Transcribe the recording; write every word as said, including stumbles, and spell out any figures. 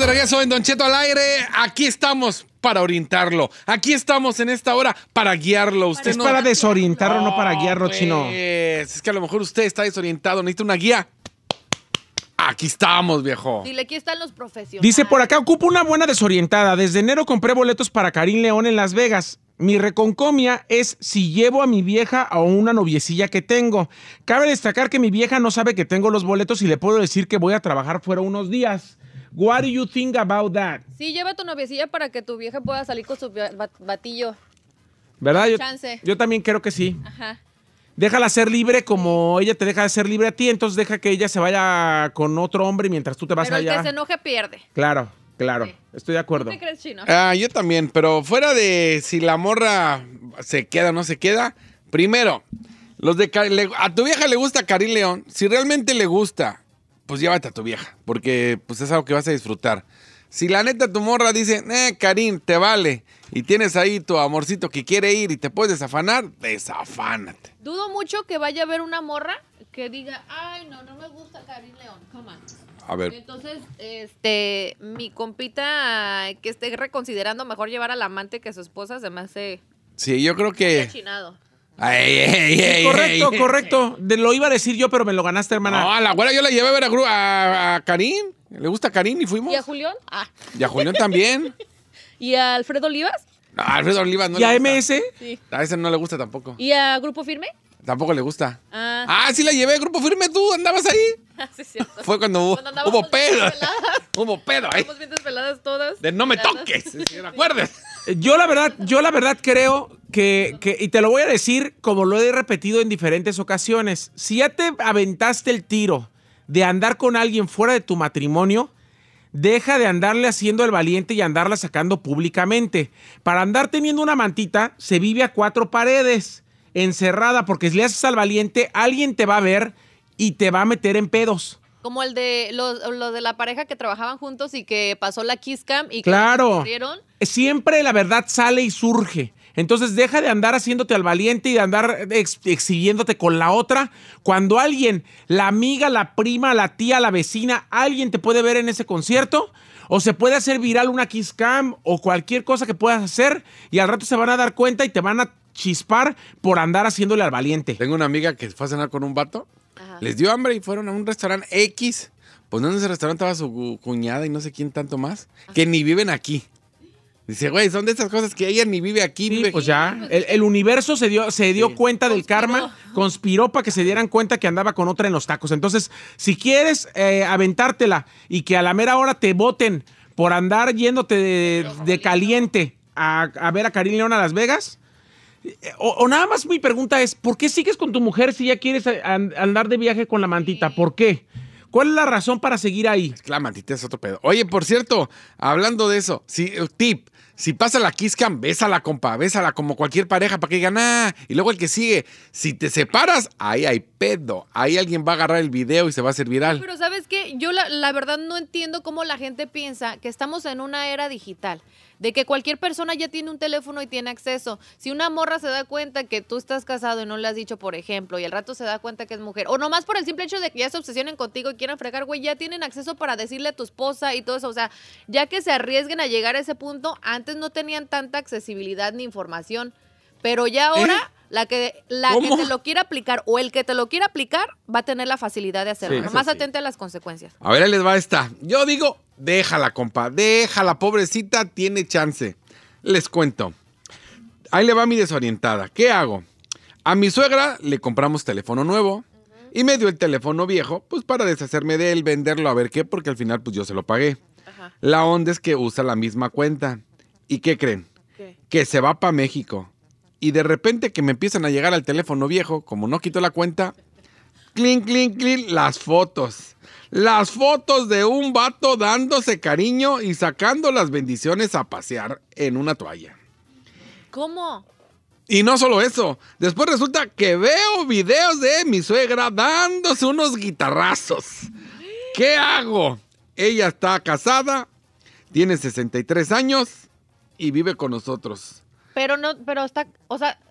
regreso en Don Cheto al aire. Aquí estamos para orientarlo. Aquí estamos en esta hora para guiarlo. Usted Es no... para desorientarlo, no, no para guiarlo, pues, Chino. Es que a lo mejor usted está desorientado, necesita una guía. Aquí estamos, viejo. Dile, aquí están los profesionales. Dice por acá, ocupo una buena desorientada. Desde enero compré boletos para Karim León en Las Vegas. Mi reconcomia es si llevo a mi vieja a una noviecilla que tengo. Cabe destacar que mi vieja no sabe que tengo los boletos y le puedo decir que voy a trabajar fuera unos días. What do you think about that? Sí, lleva a tu noviecilla para que tu vieja pueda salir con su bat- batillo. ¿Verdad? Yo, Chance. yo también creo que sí. Ajá. Déjala ser libre como ella te deja de ser libre a ti, entonces deja que ella se vaya con otro hombre mientras tú te vas Pero el allá. que se enoje pierde. Claro, claro. Sí. Estoy de acuerdo. ¿Tú qué crees, Chino? Ah, yo también, pero fuera de si la morra se queda o no se queda, primero, los de Cari- le- a tu vieja le gusta Karim León. Si realmente le gusta, pues llévate a tu vieja, porque pues es algo que vas a disfrutar. Si la neta tu morra dice, eh, Karim, te vale, y tienes ahí tu amorcito que quiere ir y te puedes desafanar, desafánate. Dudo mucho que vaya a ver una morra que diga, ay, no, no me gusta Karim León. Come on. A ver. Entonces, este, mi compita que esté reconsiderando mejor llevar al amante que a su esposa se me hace Sí, yo creo que... chinado. Ay, ay, ay, Correcto, ay. correcto. De- lo iba a decir yo, pero me lo ganaste, hermana. No, a la güera yo la llevé a ver a, Gru- a, a Karim. Le gusta Karim y fuimos. ¿Y a Julián? Ah. Y a Julián también. ¿Y a Alfredo Olivas? No, a Alfredo Olivas no ¿Y a le M gusta. S? Sí. A ese no le gusta tampoco. ¿Y a Grupo Firme? Tampoco le gusta. Ah, Ah, sí la llevé, Grupo Firme, tú andabas ahí. sí, es cierto. Fue cuando hubo, Cuando andábamos hubo pedo. bien desveladas. Hubo pedo ahí. Estamos bien desveladas todas. De no me Desveladas. toques. Si ¿te acuerdas? Yo la verdad, yo la verdad creo que, que, y te lo voy a decir como lo he repetido en diferentes ocasiones, si ya te aventaste el tiro de andar con alguien fuera de tu matrimonio, deja de andarle haciendo el valiente y andarla sacando públicamente. Para andar teniendo una mantita, se vive a cuatro paredes, encerrada, porque si le haces al valiente, alguien te va a ver y te va a meter en pedos. Como el de los, los de la pareja que trabajaban juntos y que pasó la Kiss Cam y que Claro. corrieron. Siempre la verdad sale y surge. Entonces deja de andar haciéndote al valiente y de andar ex- exhibiéndote con la otra. Cuando alguien, la amiga, la prima, la tía, la vecina, alguien te puede ver en ese concierto, o se puede hacer viral una kiss cam o cualquier cosa que puedas hacer y al rato se van a dar cuenta y te van a chispar por andar haciéndole al valiente. Tengo una amiga que fue a cenar con un vato. Ajá. Les dio hambre y fueron a un restaurante X. Pues no, en ese restaurante estaba su cu- cuñada y no sé quién tanto más. Que ni viven aquí. Dice, güey, son de esas cosas que ella ni vive aquí. Sí, vive pues ya, el, el universo se dio, se dio Sí. cuenta del Conspiró. karma, conspiró para que se dieran cuenta que andaba con otra en los tacos. Entonces, si quieres eh, aventártela y que a la mera hora te voten por andar yéndote de, de caliente a, a ver a Karim León a Las Vegas, eh, o, o nada más mi pregunta es, ¿por qué sigues con tu mujer si ya quieres a- an- andar de viaje con la mantita? ¿Por qué? ¿Cuál es la razón para seguir ahí? La mantita es otro pedo. Oye, por cierto, hablando de eso, si, tip, si pasa la kiss cam, bésala, compa, bésala como cualquier pareja para que digan, ah, y luego el que sigue, si te separas, ahí hay pedo. Ahí alguien va a agarrar el video y se va a hacer viral. Pero ¿sabes qué? Yo la, la verdad no entiendo cómo la gente piensa que estamos en una era digital, de que cualquier persona ya tiene un teléfono y tiene acceso. Si una morra se da cuenta que tú estás casado y no le has dicho, por ejemplo, y al rato se da cuenta que es mujer, o nomás por el simple hecho de que ya se obsesionen contigo y quieran fregar, güey, ya tienen acceso para decirle a tu esposa y todo eso. O sea, ya que se arriesguen a llegar a ese punto, antes no tenían tanta accesibilidad ni información, pero ya ahora... ¿Eh? La que, la que ¿Cómo? te lo quiera aplicar o el que te lo quiera aplicar va a tener la facilidad de hacerlo. Sí, Nomás eso sí. atente a las consecuencias. A ver, ahí les va esta. Yo digo, déjala, compa, déjala, pobrecita, tiene chance. Les cuento. Ahí le va mi desorientada. ¿Qué hago? A mi suegra le compramos teléfono nuevo y me dio el teléfono viejo, pues para deshacerme de él, venderlo, a ver qué, porque al final pues yo se lo pagué. Ajá. La onda es que usa la misma cuenta. ¿Y qué creen? ¿Qué? Que se va para México. Y de repente que me empiezan a llegar al teléfono viejo, como no quito la cuenta, clink, clink, clink, las fotos. Las fotos de un vato dándose cariño y sacando las bendiciones a pasear en una toalla. ¿Cómo? Y no solo eso, después resulta que veo videos de mi suegra dándose unos guitarrazos. ¿Qué hago? Ella está casada, tiene sesenta y tres años y vive con nosotros. Pero no, pero está, o sea,